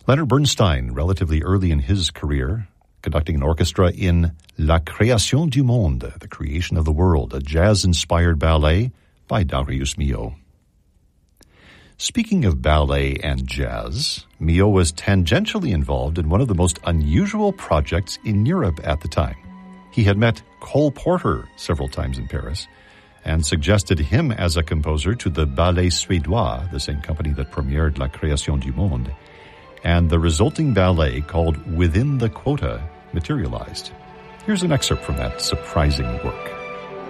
Leonard Bernstein, relatively early in his career, conducting an orchestra in La Création du Monde, The Creation of the World, a jazz-inspired ballet by Darius Milhaud. Speaking of ballet and jazz, Milhaud was tangentially involved in one of the most unusual projects in Europe at the time. He had met Cole Porter several times in Paris and suggested him as a composer to the Ballet Suédois, the same company that premiered La Création du Monde, and the resulting ballet called Within the Quota materialized. Here's an excerpt from that surprising work.